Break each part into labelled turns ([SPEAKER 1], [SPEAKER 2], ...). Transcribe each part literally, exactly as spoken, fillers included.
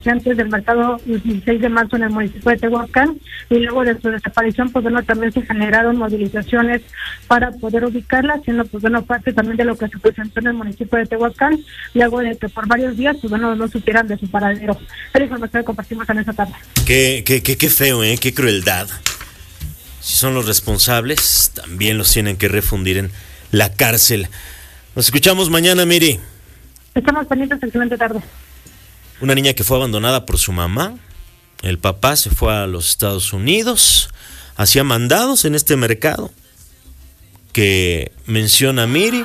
[SPEAKER 1] antes del mercado el dieciséis de marzo en el municipio de Tehuacán, y luego de su desaparición, pues bueno, también se generaron movilizaciones para poder ubicarla, siendo pues bueno parte también de lo que se presentó en el municipio de Tehuacán, luego de que por varios días pues bueno no supieran de su paradero. Es la información que compartimos en esta tarde.
[SPEAKER 2] Qué, qué, qué, qué feo, ¿eh? Qué crueldad. Si son los responsables, también los tienen que refundir en la cárcel. Nos escuchamos mañana, Miri.
[SPEAKER 1] Estamos pendientes, excelente tarde.
[SPEAKER 2] Una niña que fue abandonada por su mamá. El papá se fue a los Estados Unidos. Hacía mandados en este mercado que menciona Miri.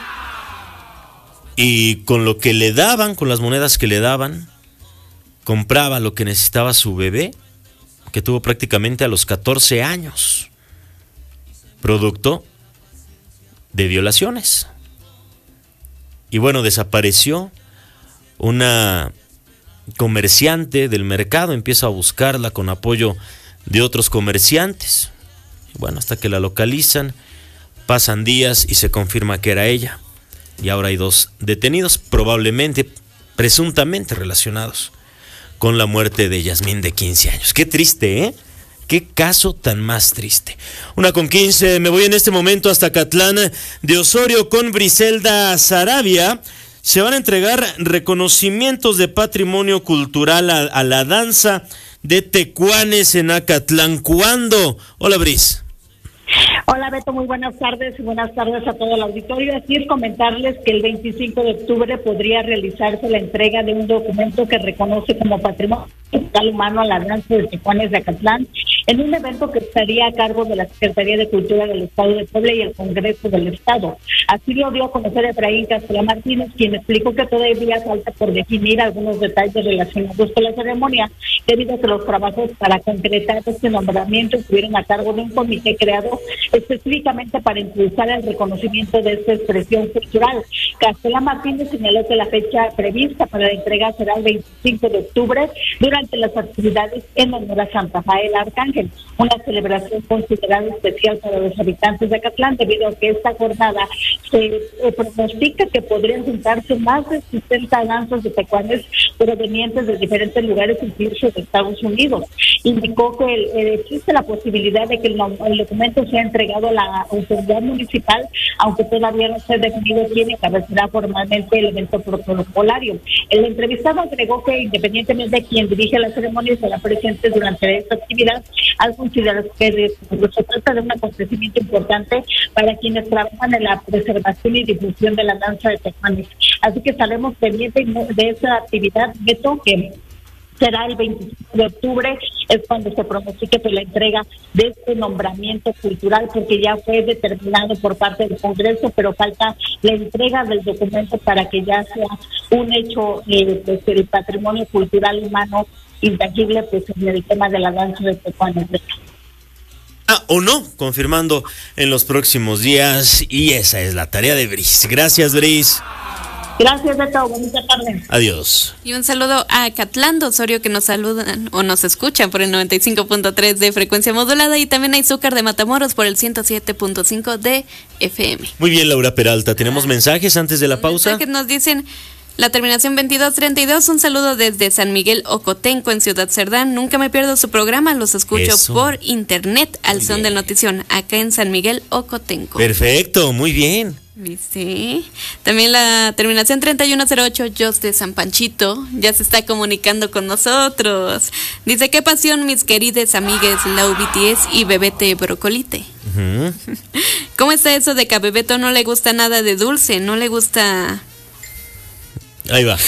[SPEAKER 2] Y con lo que le daban, con las monedas que le daban, compraba lo que necesitaba su bebé, que tuvo prácticamente a los catorce años. Producto de violaciones. Y bueno, desapareció. Una comerciante del mercado empieza a buscarla con apoyo de otros comerciantes. Bueno, hasta que la localizan, pasan días y se confirma que era ella. Y ahora hay dos detenidos, probablemente, presuntamente relacionados con la muerte de Yasmín de quince años. Qué triste, ¿eh? Qué caso tan más triste. Una con quince, me voy en este momento hasta Catlán de Osorio con Briselda Sarabia. Se van a entregar reconocimientos de patrimonio cultural a, a la danza de tecuanes en Acatlán. ¿Cuándo? Hola, Bris.
[SPEAKER 3] Hola, Beto, muy buenas tardes y buenas tardes a todo el auditorio. Así es, comentarles que el veinticinco de octubre podría realizarse la entrega de un documento que reconoce como patrimonio cultural humano a la danza de tecuanes de Acatlán, en un evento que estaría a cargo de la Secretaría de Cultura del Estado de Puebla y el Congreso del Estado. Así lo dio a conocer Efraín Castellán Martínez, quien explicó que todavía falta por definir algunos detalles relacionados con la ceremonia, debido a que los trabajos para concretar este nombramiento estuvieron a cargo de un comité creado específicamente para impulsar el reconocimiento de esta expresión cultural. Castellán Martínez señaló que la fecha prevista para la entrega será el veinticinco de octubre durante las actividades en honor a Santa Rafael Arcángel, una celebración considerada especial para los habitantes de Acatlán, debido a que esta jornada se eh, pronostica que podrían juntarse más de sesenta danzas de tecuanes provenientes de diferentes lugares, incluso de Estados Unidos. Indicó que eh, existe la posibilidad de que el, el documento sea entregado a la autoridad municipal, aunque todavía no se ha definido quién encabezará formalmente el evento protocolario. El entrevistado agregó que independientemente de quien dirige la ceremonia será presente durante esta actividad, al considerar que se trata de un acontecimiento importante para quienes trabajan en la preservación y difusión de la danza de tecuanes. Así que estaremos pendientes de esa actividad, Beto, que será el veinticinco de octubre, es cuando se pronostica la entrega de este nombramiento cultural, porque ya fue determinado por parte del Congreso, pero falta la entrega del documento para que ya sea un hecho eh, pues, el patrimonio cultural humano intangible, pues en el tema de la danza de tecuanes.
[SPEAKER 2] Ah, o no, confirmando en los próximos días, y esa es la tarea de Bris. Gracias, Bris.
[SPEAKER 3] Gracias, Beto. Bonita tarde.
[SPEAKER 2] Adiós.
[SPEAKER 4] Y un saludo a Catlán de Osorio, que nos saludan o nos escuchan por el noventa y cinco punto tres de frecuencia modulada, y también a Izúcar de Matamoros por el ciento siete punto cinco de F M.
[SPEAKER 2] Muy bien, Laura Peralta. ¿Tenemos ah, mensajes antes de la pausa?
[SPEAKER 4] Mensajes nos dicen... La terminación veintidós treinta y dos, un saludo desde San Miguel Ocotenco en Ciudad Cerdán. Nunca me pierdo su programa, los escucho Eso. por internet al muy son bien. del Notición, acá en San Miguel Ocotenco.
[SPEAKER 2] Perfecto, muy bien.
[SPEAKER 4] Sí, también la terminación treinta y uno cero ocho, Jos de San Panchito, ya se está comunicando con nosotros. Dice, qué pasión, mis queridas amigues, la U B T S y Bebete Brocolite. Uh-huh. ¿Cómo está eso de que a Bebeto no le gusta nada de dulce? No le gusta...
[SPEAKER 2] Ahí va.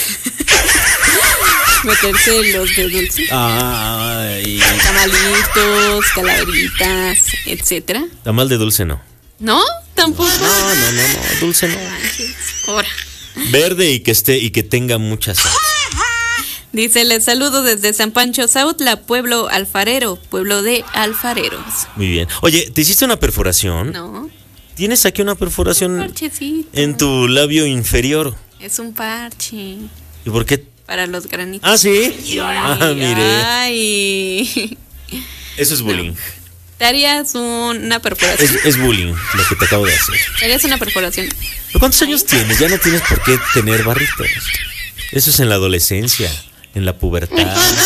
[SPEAKER 4] Meterse los de dulce.
[SPEAKER 2] Ay.
[SPEAKER 4] Tamalitos, calaveritas, etcétera.
[SPEAKER 2] Tamal de dulce no.
[SPEAKER 4] ¿No? ¿Tampoco?
[SPEAKER 2] No, no, no, no, dulce no.
[SPEAKER 4] Ahora.
[SPEAKER 2] Verde y que esté y que tenga mucha sal.
[SPEAKER 4] Dice, les saludo desde San Pancho Sautla, pueblo alfarero, pueblo de alfareros.
[SPEAKER 2] Muy bien. Oye, ¿te hiciste una perforación?
[SPEAKER 4] No.
[SPEAKER 2] ¿Tienes aquí una perforación
[SPEAKER 4] un parchecito
[SPEAKER 2] en tu labio inferior?
[SPEAKER 4] Es un parche.
[SPEAKER 2] ¿Y por qué?
[SPEAKER 4] Para los granitos.
[SPEAKER 2] ¿Ah, sí?
[SPEAKER 4] Ay,
[SPEAKER 2] ah, mire.
[SPEAKER 4] Ay.
[SPEAKER 2] Eso es bullying.
[SPEAKER 4] No. ¿Te harías una perforación?
[SPEAKER 2] Es, es bullying lo que te acabo de hacer.
[SPEAKER 4] ¿Te harías una perforación?
[SPEAKER 2] ¿Pero cuántos años tienes? Ya no tienes por qué tener barritos. Eso es en la adolescencia, en la pubertad.